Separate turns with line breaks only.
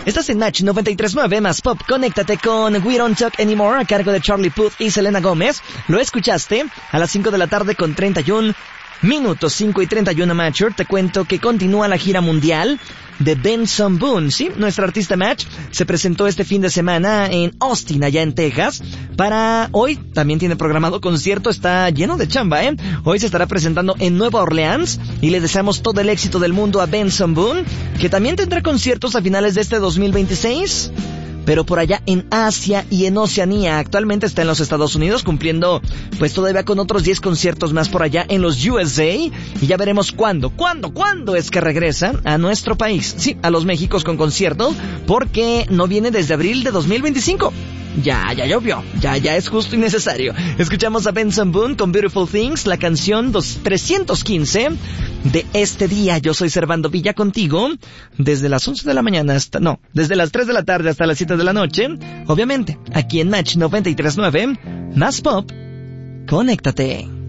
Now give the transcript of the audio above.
Estás en Match 93.9 más Pop. Conéctate con We Don't Talk Anymore a cargo de Charlie Puth y Selena Gómez. Lo escuchaste a las 5 de la tarde con 31 minutos. 5:31 Matcher. Te cuento que continúa la gira mundial de Benson Boone, ¿sí? Nuestra artista Match se presentó este fin de semana en Austin, allá en Texas. Para hoy también tiene programado concierto, está lleno de chamba, ¿eh? Hoy se estará presentando en Nueva Orleans y le deseamos todo el éxito del mundo a Benson Boone, que también tendrá conciertos a finales de este 2026. Pero por allá en Asia y en Oceanía. Actualmente está en los Estados Unidos cumpliendo pues todavía con otros 10 conciertos más por allá en los USA. Y ya veremos cuándo es que regresa a nuestro país. Sí, a los Méxicos con concierto, porque no viene desde abril de 2025. Ya llovió, ya es justo y necesario. Escuchamos a Benson Boone con Beautiful Things, la canción 315 de este día. Yo soy Servando Villa contigo desde las 11 de la mañana desde las 3 de la tarde hasta las 7 de la noche. Obviamente, aquí en Match 93.9, más Pop, conéctate.